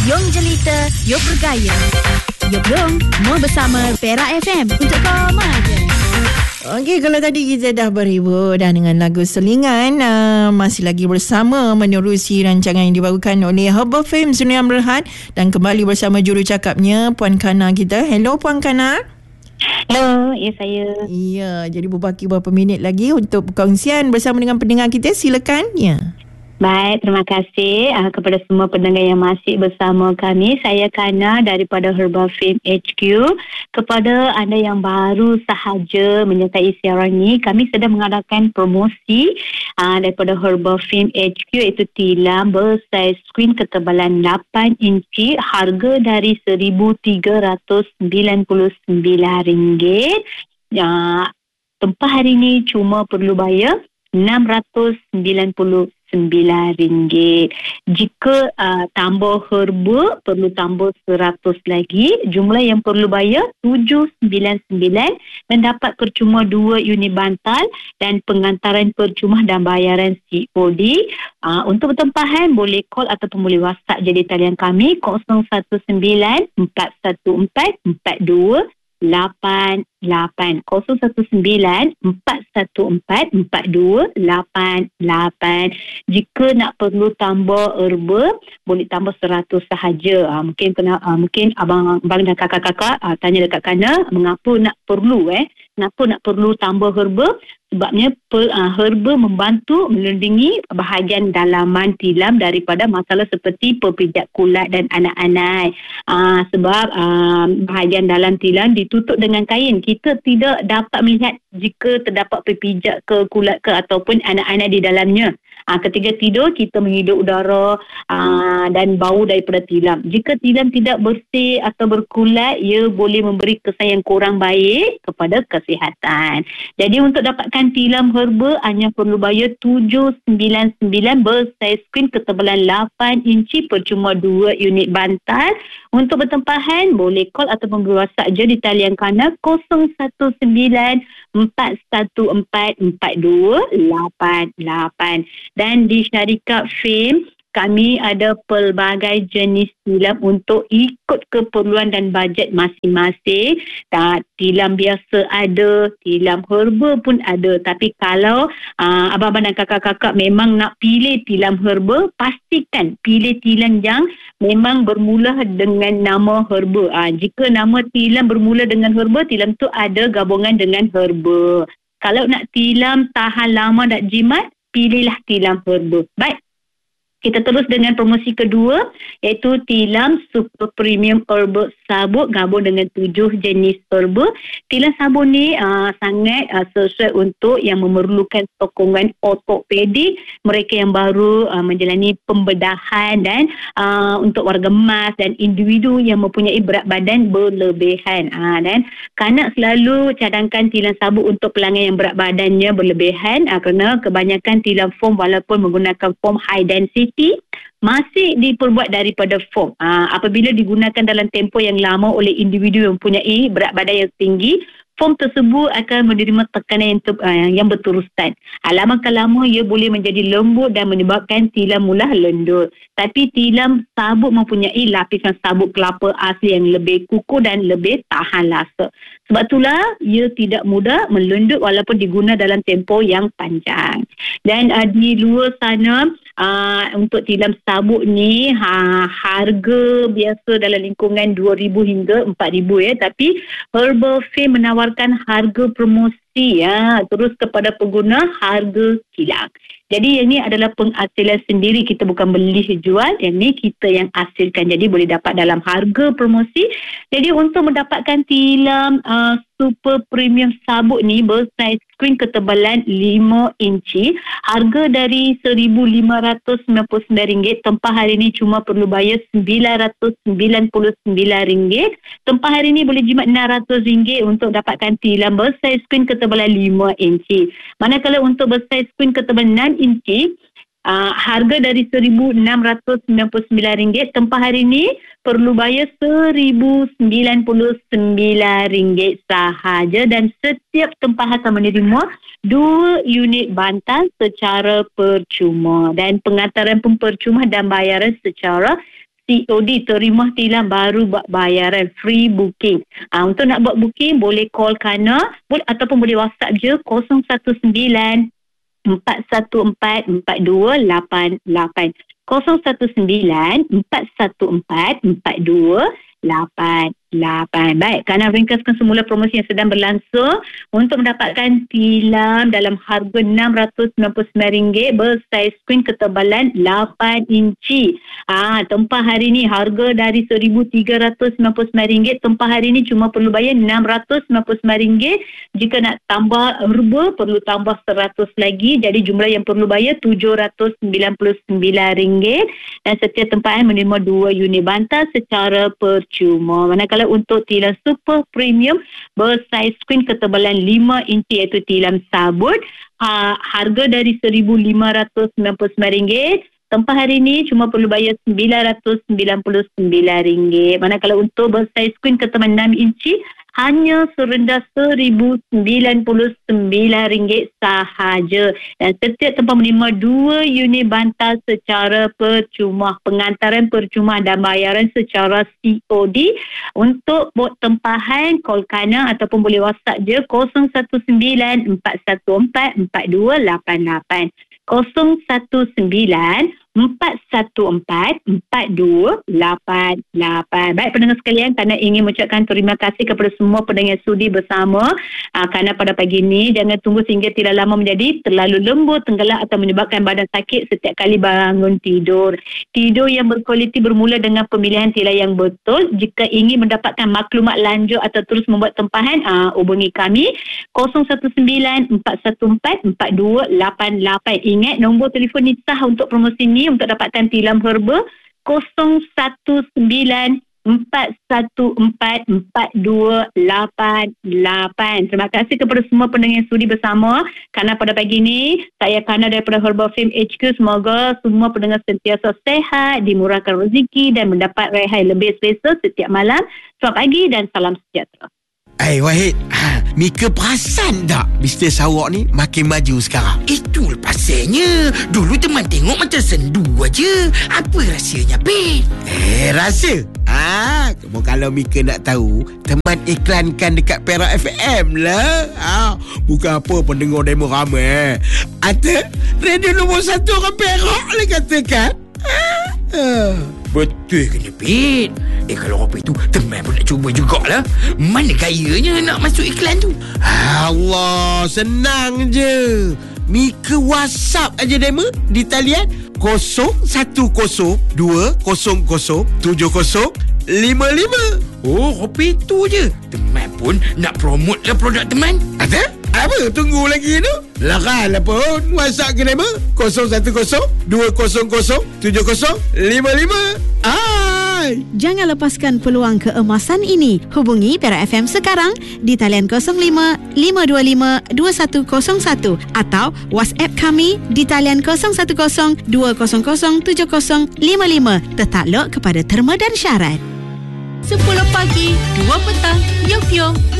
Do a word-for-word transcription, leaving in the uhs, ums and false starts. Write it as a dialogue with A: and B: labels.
A: Yong Jelita, Yo Bergaya. Yo Belum, mau bersama Perak F M untuk koma je.
B: Okey, kalau tadi kita dah berhibur dah dengan lagu selingan, uh, masih lagi bersama menerusi rancangan yang dibawakan oleh Herbal Fame Sunia Berhad dan kembali bersama jurucakapnya Puan Kana kita. Hello Puan Kana.
C: Hello, ya saya.
B: Ya, jadi berbaki beberapa minit lagi untuk perkongsian bersama dengan pendengar kita. Silakan. Ya.
C: Baik, terima kasih uh, kepada semua pendengar yang masih bersama kami. Saya Kana daripada Herbal Fame H Q. Kepada anda yang baru sahaja menyertai siaran ini, kami sedang mengadakan promosi uh, daripada Herbal Fame H Q, iaitu tilam bersaiz skrin ketebalan lapan inci, harga dari seribu tiga ratus sembilan puluh sembilan ringgit. Uh, tempah hari ini cuma perlu bayar enam ratus sembilan puluh sembilan ringgit. Jika uh, tambah herba perlu tambah seratus lagi. Jumlah yang perlu bayar tujuh ratus sembilan puluh sembilan, mendapat percuma dua unit bantal dan pengantaran percuma dan bayaran C O D. Uh, untuk bertempahan boleh call ataupun boleh WhatsApp jadi talian kami kosong satu sembilan empat satu empat empat dua lapan lapan kosong satu sembilan empat satu empat empat dua lapan lapan. Jika nak perlu tambah herba boleh tambah seratus sahaja. Ha, mungkin kena ha, mungkin abang abang dan kakak-kakak ha, tanya dekat Kana mengapa nak perlu eh kenapa nak perlu tambah herba. Sebabnya per, uh, herba membantu melindungi bahagian dalaman tilam daripada masalah seperti pepijat kulat dan anak-anak. Uh, sebab uh, bahagian dalam tilam ditutup dengan kain. Kita tidak dapat melihat jika terdapat pepijat ke kulat ke ataupun anak-anak di dalamnya. Uh, ketika tidur kita menghidup udara uh, dan bau daripada tilam. Jika tilam tidak bersih atau berkulat, ia boleh memberi kesan yang kurang baik kepada kesihatan. Jadi untuk dapatkan tilam herba hanya perlu bayar tujuh ratus sembilan puluh sembilan bersaiz skrin ketebalan lapan inci, percuma dua unit bantal. Untuk bertempahan boleh call ataupun WhatsApp je di talian Kana kosong satu sembilan empat satu empat empat dua lapan lapan. Dan di syarikat Fame kami ada pelbagai jenis tilam untuk ikut keperluan dan bajet masing-masing. Tak, tilam biasa ada, tilam herba pun ada. Tapi kalau uh, abang-abang dan kakak-kakak memang nak pilih tilam herba, pastikan pilih tilam yang memang bermula dengan nama herba. Uh, jika nama tilam bermula dengan herba, tilam tu ada gabungan dengan herba. Kalau nak tilam tahan lama tak jimat, pilihlah tilam herba. Baik. Kita terus dengan promosi kedua, iaitu tilam super premium herbal sabuk gabung dengan tujuh jenis herba. Tilam sabuk ni uh, sangat uh, sesuai untuk yang memerlukan sokongan ortopedik, mereka yang baru uh, menjalani pembedahan, dan uh, untuk warga emas dan individu yang mempunyai berat badan berlebihan. Uh, dan kanak selalu cadangkan tilam sabuk untuk pelanggan yang berat badannya berlebihan, uh, kerana kebanyakan tilam foam walaupun menggunakan foam high density masih diperbuat daripada foam. Ha, apabila digunakan dalam tempoh yang lama oleh individu yang mempunyai berat badan yang tinggi, foam tersebut akan menerima tekanan yang, ter, uh, yang berterusan. Lama-lama lama ia boleh menjadi lembut dan menyebabkan tilam mula lendur. Tapi tilam sabuk mempunyai lapisan sabuk kelapa asli yang lebih kukuh dan lebih tahan lasa. Sebab itulah ia tidak mudah melendut walaupun diguna dalam tempoh yang panjang. Dan uh, di luar sana uh, untuk tilam sabuk ni ha, harga biasa dalam lingkungan dua ribu hingga empat ribu ya. Tapi Herbal Fame menawarkan harga promosi ya, terus kepada pengguna harga kilang. Jadi yang ni adalah penghasilan sendiri, kita bukan beli jual, yang ni kita yang hasilkan. Jadi boleh dapat dalam harga promosi. Jadi untuk mendapatkan tilam uh, super premium sabuk ni bersaiz skrin ketebalan lima inci, harga dari seribu lima ratus sembilan puluh sembilan ringgit, tempah hari ni cuma perlu bayar sembilan ratus sembilan puluh sembilan ringgit. Tempah hari ni boleh jimat enam ratus ringgit untuk dapatkan tilam bersaiz skrin ketebalan lima inci. Manakala untuk bersaiz skrin ketebalan enam inci, Uh, harga dari seribu enam ratus sembilan puluh sembilan ringgit, tempah hari ini perlu bayar seribu sembilan puluh sembilan ringgit sahaja, dan setiap tempahan akan menerima dua unit bantal secara percuma, dan pengantaran pun percuma dan bayaran secara C C O D, terima tilam baru buat bayaran, free booking. Ha, untuk nak buat booking boleh call Kana boleh, ataupun boleh WhatsApp je kosong satu sembilan empat satu empat empat dua lapan lapan kosong satu sembilan empat satu empat empat dua lapan lapan. Baik, Kana ringkaskan semula promosi yang sedang berlangsung untuk mendapatkan tilam dalam harga enam ratus sembilan puluh sembilan ringgit bersaiz skrin ketebalan lapan inci. Ah, tempah hari ni harga dari seribu tiga ratus sembilan puluh sembilan ringgit, tempah hari ni cuma perlu bayar enam ratus sembilan puluh sembilan ringgit. Jika nak tambah herba perlu tambah seratus lagi, jadi jumlah yang perlu bayar tujuh ratus sembilan puluh sembilan ringgit dan setiap tempahan menerima dua unit bantal secara percuma. Manakala untuk tilam super premium bersaiz skrin ketebalan lima inci iaitu tilam sabut, ha, harga dari seribu lima ratus sembilan puluh sembilan ringgit, tempah hari ini cuma perlu bayar sembilan ratus sembilan puluh sembilan ringgit. Manakala untuk bersaiz skrin ketebalan enam inci hanya serendah seribu sembilan puluh sembilan ringgit sahaja. Dan setiap tempat menerima dua unit bantal secara percuma. Pengantaran percuma dan bayaran secara C O D. Untuk buat tempahan, call Kana ataupun boleh WhatsApp je kosong satu sembilan empat satu empat empat dua lapan lapan kosong satu sembilan empat satu empat empat dua lapan lapan. Baik pendengar sekalian, Kana ingin mengucapkan terima kasih kepada semua pendengar sudi bersama. Aa, Kana pada pagi ini jangan tunggu sehingga tidak lama menjadi terlalu lembut, tenggelam atau menyebabkan badan sakit setiap kali bangun tidur. Tidur yang berkualiti bermula dengan pemilihan tilam yang betul. Jika ingin mendapatkan maklumat lanjut atau terus membuat tempahan, aa, hubungi kami kosong satu sembilan empat satu empat empat dua lapan lapan. Ingat nombor telefon ni sah untuk promosi ni untuk dapatkan tilam herba kosong satu sembilan empat satu empat empat dua lapan lapan. Terima kasih kepada semua pendengar sudi bersama. Kerana pada pagi ini saya Kana daripada Herbal Fame H Q, semoga semua pendengar sentiasa sehat, dimurahkan rezeki dan mendapat rehat lebih selesa setiap malam. Selamat pagi dan salam sejahtera.
D: Eh, hey, Wahid, ha, Mika perasan tak bisnes awak ni makin maju sekarang?
E: Itu pasalnya. Dulu teman tengok macam sendu aja. Apa rahsianya, Pet?
D: Eh, rahsia? Ah, ha, kalau Mika nak tahu, teman iklankan dekat Perak F M lah. Ah, ha, bukan apa pendengar demo ramai. Ada radio nombor satu orang Perak lah katakan. Ah, ah.
E: Betul ke ni, Pet? Eh, kalau apa itu teman pun nak cuba jugalah. Mana gayanya nak masuk iklan tu?
D: Allah, senang je. Mika WhatsApp aja demo di talian kosong satu kosong dua kosong kosong tujuh kosong lima lima.
E: Oh, apa itu je. Teman pun nak promote lah produk teman.
D: Ada? Apa? Tunggu lagi tu. Lakan lah pun. WhatsApp ke nama kosong satu kosong dua kosong kosong tujuh kosong lima lima. Hai.
A: Jangan lepaskan peluang keemasan ini. Hubungi Perak F M sekarang di talian kosong lima lima dua lima dua satu kosong satu atau WhatsApp kami di talian kosong satu kosong dua kosong kosong tujuh kosong lima lima. Tertakluk kepada terma dan syarat. sepuluh pagi, dua petang, Yok Yok.